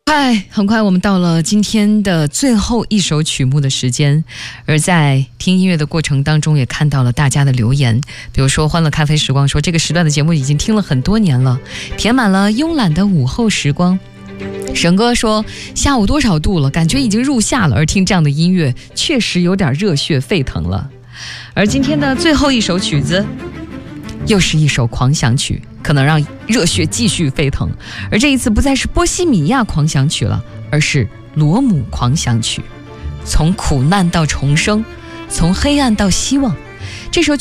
很快我们到了今天的最后一首曲目的时间，而在听音乐的过程当中也看到了大家的留言，比如说欢乐咖啡时光说这个时段的节目已经听了很多年了，填满了慵懒的午后时光。沈哥说下午多少度了，感觉已经入夏了，而听这样的音乐确实有点热血沸腾了。而今天的最后一首曲子又是一首狂想曲，可能让热血继续沸腾，而这一次不再是波西米亚狂想曲了，而是罗姆狂想曲。从苦难到重生，从黑暗到希望，这首